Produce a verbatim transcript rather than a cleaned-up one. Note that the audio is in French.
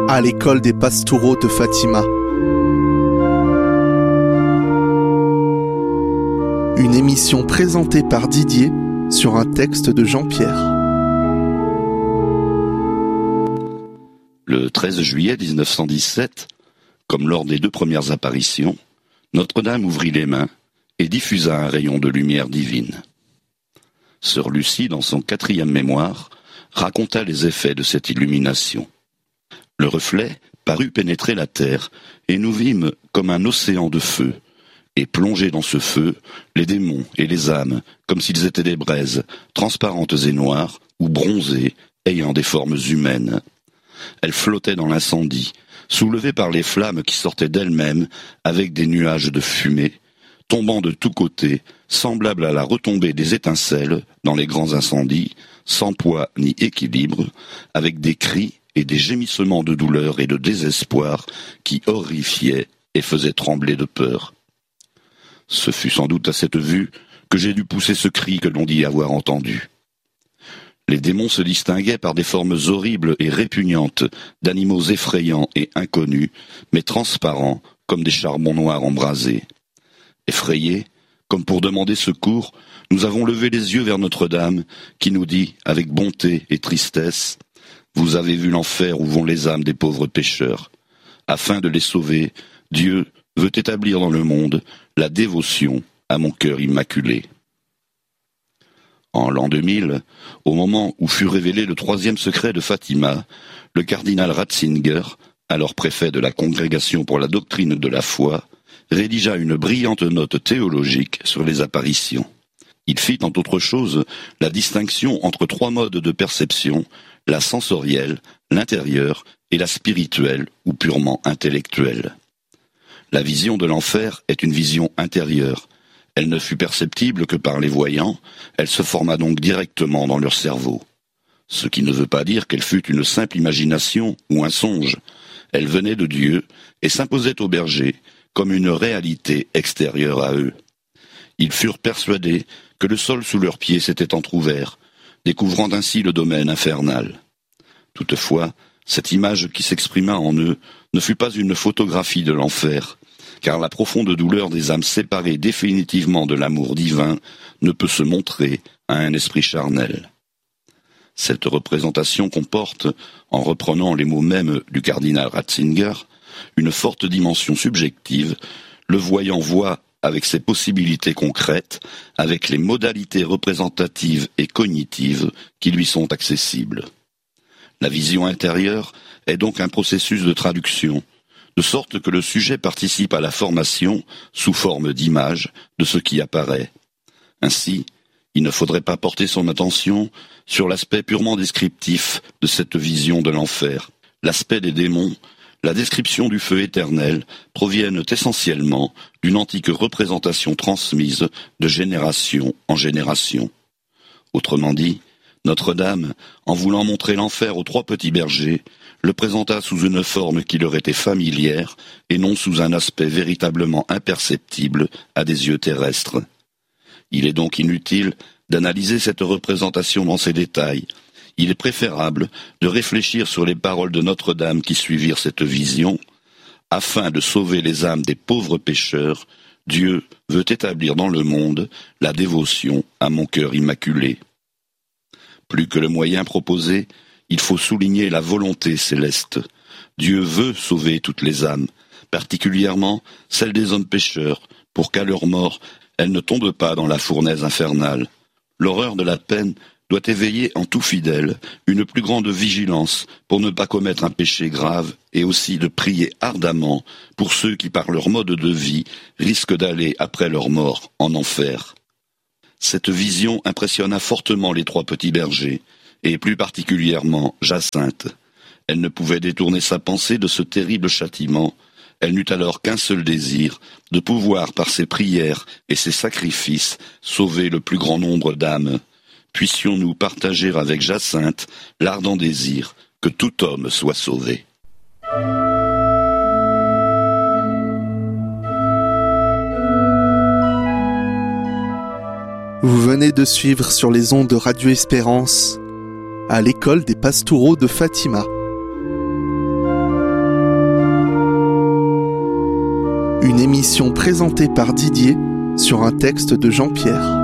à l'école des Pastoureaux de Fatima. Une émission présentée par Didier sur un texte de Jean-Pierre. Le treize juillet mille neuf cent dix-sept, comme lors des deux premières apparitions, Notre-Dame ouvrit les mains et diffusa un rayon de lumière divine. Sœur Lucie, dans son quatrième mémoire, raconta les effets de cette illumination. Le reflet parut pénétrer la terre, et nous vîmes comme un océan de feu, et plongés dans ce feu, les démons et les âmes, comme s'ils étaient des braises, transparentes et noires, ou bronzées, ayant des formes humaines. Elles flottaient dans l'incendie, soulevées par les flammes qui sortaient d'elles-mêmes, avec des nuages de fumée, tombant de tous côtés, semblables à la retombée des étincelles dans les grands incendies, sans poids ni équilibre, avec des cris et des gémissements de douleur et de désespoir qui horrifiaient et faisaient trembler de peur. Ce fut sans doute à cette vue que j'ai dû pousser ce cri que l'on dit avoir entendu. Les démons se distinguaient par des formes horribles et répugnantes, d'animaux effrayants et inconnus, mais transparents comme des charbons noirs embrasés. Effrayés, comme pour demander secours, nous avons levé les yeux vers Notre-Dame, qui nous dit, avec bonté et tristesse, « Vous avez vu l'enfer où vont les âmes des pauvres pécheurs. Afin de les sauver, Dieu veut établir dans le monde la dévotion à mon cœur immaculé. » En l'an deux mille, au moment où fut révélé le troisième secret de Fatima, le cardinal Ratzinger, alors préfet de la Congrégation pour la doctrine de la foi, rédigea une brillante note théologique sur les apparitions. Il fit, entre autres choses, la distinction entre trois modes de perception, la sensorielle, l'intérieure et la spirituelle ou purement intellectuelle. La vision de l'enfer est une vision intérieure. Elle ne fut perceptible que par les voyants, elle se forma donc directement dans leur cerveau. Ce qui ne veut pas dire qu'elle fût une simple imagination ou un songe. Elle venait de Dieu et s'imposait aux bergers comme une réalité extérieure à eux. Ils furent persuadés que le sol sous leurs pieds s'était entr'ouvert, découvrant ainsi le domaine infernal. Toutefois, cette image qui s'exprima en eux ne fut pas une photographie de l'enfer, car la profonde douleur des âmes séparées définitivement de l'amour divin ne peut se montrer à un esprit charnel. Cette représentation comporte, en reprenant les mots mêmes du cardinal Ratzinger, une forte dimension subjective. Le voyant voit avec ses possibilités concrètes, avec les modalités représentatives et cognitives qui lui sont accessibles. La vision intérieure est donc un processus de traduction, de sorte que le sujet participe à la formation, sous forme d'image, de ce qui apparaît. Ainsi, il ne faudrait pas porter son attention sur l'aspect purement descriptif de cette vision de l'enfer. L'aspect des démons, la description du feu éternel proviennent essentiellement d'une antique représentation transmise de génération en génération. Autrement dit, Notre-Dame, en voulant montrer l'enfer aux trois petits bergers, le présenta sous une forme qui leur était familière et non sous un aspect véritablement imperceptible à des yeux terrestres. Il est donc inutile d'analyser cette représentation dans ses détails. Il est préférable de réfléchir sur les paroles de Notre-Dame qui suivirent cette vision. Afin de sauver les âmes des pauvres pécheurs, Dieu veut établir dans le monde la dévotion à mon cœur immaculé. Plus que le moyen proposé, il faut souligner la volonté céleste. Dieu veut sauver toutes les âmes, particulièrement celles des hommes pécheurs, pour qu'à leur mort, elles ne tombent pas dans la fournaise infernale. L'horreur de la peine doit éveiller en tout fidèle une plus grande vigilance pour ne pas commettre un péché grave et aussi de prier ardemment pour ceux qui, par leur mode de vie, risquent d'aller après leur mort en enfer. Cette vision impressionna fortement les trois petits bergers, et plus particulièrement Jacinthe. Elle ne pouvait détourner sa pensée de ce terrible châtiment. Elle n'eut alors qu'un seul désir, de pouvoir, par ses prières et ses sacrifices, sauver le plus grand nombre d'âmes. Puissions-nous partager avec Jacinthe l'ardent désir que tout homme soit sauvé. Vous venez de suivre sur les ondes de Radio Espérance à l'école des Pastoureaux de Fatima. Une émission présentée par Didier sur un texte de Jean-Pierre.